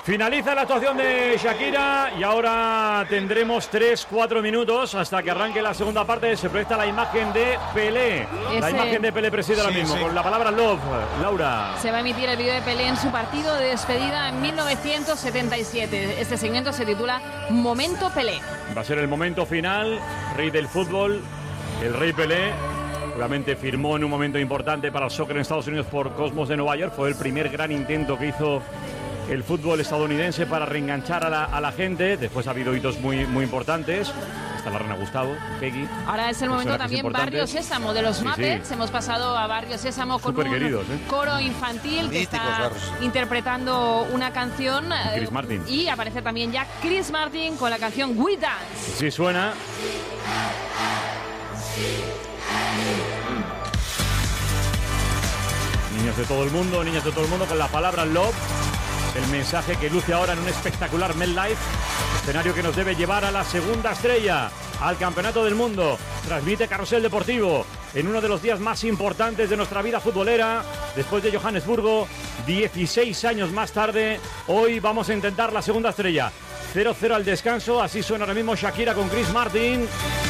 Finaliza la actuación de Shakira y ahora tendremos 3-4 minutos hasta que arranque la segunda parte. Se proyecta la imagen de Pelé. La imagen de Pelé preside ahora mismo con la palabra Love. Laura. Se va a emitir el vídeo de Pelé en su partido de despedida en 1977. Este segmento se titula Momento Pelé. Va a ser el momento final. Rey del fútbol, el Rey Pelé. Obviamente firmó en un momento importante para el soccer en Estados Unidos por Cosmos de Nueva York. Fue el primer gran intento que hizo el fútbol estadounidense para reenganchar a la gente. Después ha habido hitos muy importantes. Está la Reina Gustavo, Peggy. Ahora es el momento también Barrio Sésamo de los Muppets. Hemos pasado a Barrio Sésamo con un coro infantil que está interpretando una canción. Chris Martin. Y aparece también ya Chris Martin con la canción We Dance. Sí suena. Niños de todo el mundo, niñas de todo el mundo con la palabra Love. El mensaje que luce ahora en un espectacular MetLife, escenario que nos debe llevar a la segunda estrella, al Campeonato del Mundo. Transmite Carrusel Deportivo en uno de los días más importantes de nuestra vida futbolera. Después de Johannesburgo, 16 años más tarde, hoy vamos a intentar la segunda estrella. 0-0 al descanso, así suena ahora mismo Shakira con Chris Martin.